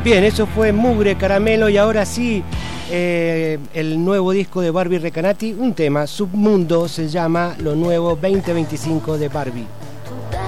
Bien, eso fue Mugre Caramelo y ahora sí, el nuevo disco de Barbie Recanati, un tema, Submundo, se llama Lo Nuevo 2025 de Barbie.